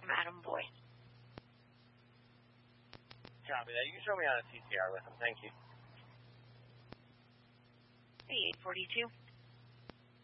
Madam Boy. Copy that. You can show me on a CCR with him. Thank you. Hey, 842.